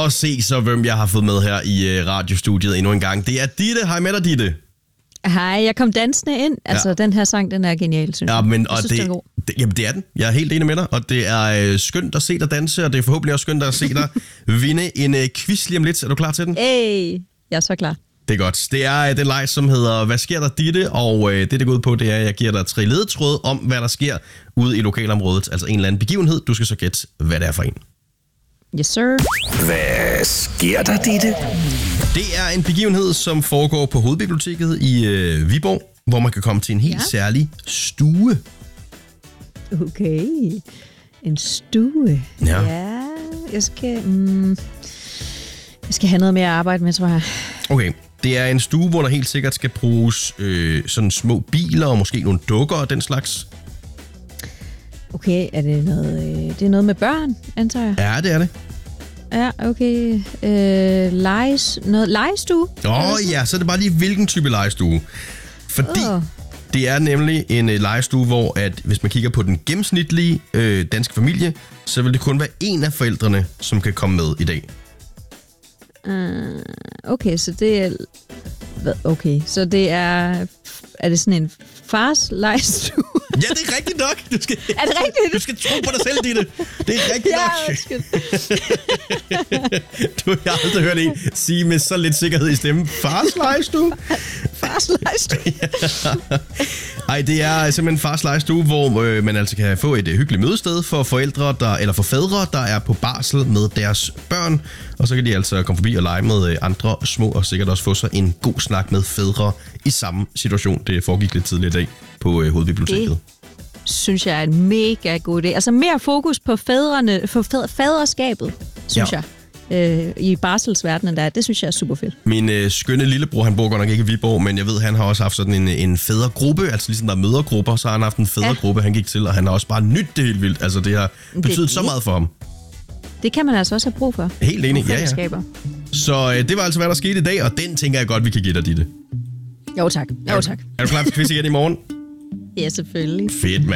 Og se så, hvem jeg har fået med her i radiostudiet endnu en gang. Det er Ditte. Hej med dig, Ditte. Hej, jeg kom dansende ind. Altså, den her sang, den er genial, synes jeg. Ja, men, jeg synes, den er god. Jamen, det er den. Jeg er helt enig med dig. Og det er skønt at se dig danse, og det er forhåbentlig også skønt at se dig vinde en quiz lige om lidt. Er du klar til den? Hey, jeg er så klar. Det er godt. Det er den leg, som hedder Hvad sker der, Ditte? Og det går ud på, det er, at jeg giver dig 3 ledetråde om, hvad der sker ude i lokalområdet. Altså en eller anden begivenhed. Du skal så gætte, hvad det er for en. Yes, sir. Hvad sker der, Ditte? Det er en begivenhed, som foregår på Hovedbiblioteket i Viborg, hvor man kan komme til en helt særlig stue. Okay. En stue. Ja. Jeg skal have noget mere at arbejde med, tror jeg. Okay. Det er en stue, hvor der helt sikkert skal bruges sådan små biler og måske nogle dukker og den slags. Okay, er det noget, det er noget med børn, antager jeg? Ja, det er det. Ja, okay. Noget legestue? Ja, så er det bare lige, hvilken type legestue. Fordi det er nemlig en legestue, hvor at, hvis man kigger på den gennemsnitlige danske familie, så vil det kun være en af forældrene, som kan komme med i dag. Okay, så det er... Okay, så det er... Er det sådan en fars legestue? Ja, det er rigtigt nok. Er det rigtigt? Du skal tro på dig selv, Ditte. Det er rigtigt nok. Du har aldrig hørt en sige med så lidt sikkerhed i stemmen. Fars legestue? Fars legestue? Ej, det er simpelthen fars legestue, hvor man altså kan få et hyggeligt mødested for forældre, eller for fædre, der er på barsel med deres børn. Og så kan de altså komme forbi og lege med andre små, og sikkert også få sig en god snak med fædre i samme situation. Det foregik lidt tidligere i dag på Hovedbiblioteket. Det synes jeg er en mega god idé. Altså mere fokus på fædrene, faderskabet, synes jeg. I barselsverdenen der, det synes jeg er super fedt. Min skønne lillebror, han bor godt nok ikke i Viborg, men jeg ved, han har også haft sådan en fædregruppe, altså ligesom der er mødergrupper, så har han haft en fædregruppe, han gik til, og han har også bare nydt det helt vildt. Altså det har betydet så meget for ham. Det kan man altså også have brug for. Helt enig, ja. Så det var altså, hvad der skete i dag, og den tænker jeg godt, vi kan give dig, Ditte. Jo tak. Er du klar til quiz igen i morgen? Ja, selvfølgelig. Fedt, mand.